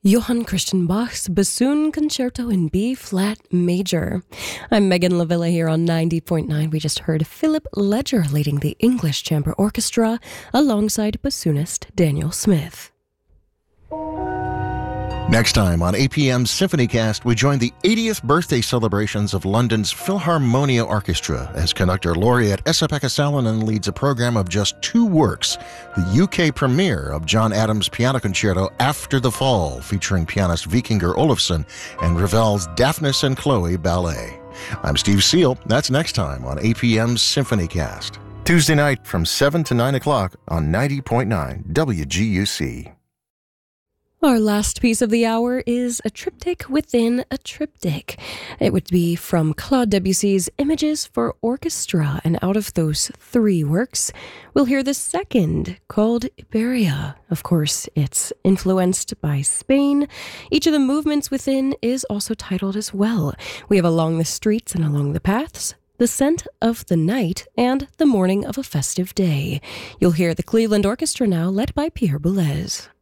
Johann Christian Bach's Bassoon Concerto in B-flat major. I'm Megan Lavilla here on 90.9. We just heard Philip Ledger leading the English Chamber Orchestra alongside bassoonist Daniel Smith. Next time on APM's SymphonyCast, we join the 80th birthday celebrations of London's Philharmonia Orchestra as conductor laureate Esa-Pekka Salonen leads a program of just two works, the UK premiere of John Adams' Piano Concerto After the Fall, featuring pianist Vikingur Olafsson, and Ravel's Daphnis and Chloe Ballet. I'm Steve Seal. That's next time on APM's SymphonyCast. Tuesday night from 7 to 9 o'clock on 90.9 WGUC. Our last piece of the hour is a triptych within a triptych. It would be from Claude Debussy's Images for Orchestra, and out of those three works, we'll hear the second, called Iberia. Of course, it's influenced by Spain. Each of the movements within is also titled as well. We have Along the Streets and Along the Paths, The Scent of the Night, and The Morning of a Festive Day. You'll hear the Cleveland Orchestra now, led by Pierre Boulez.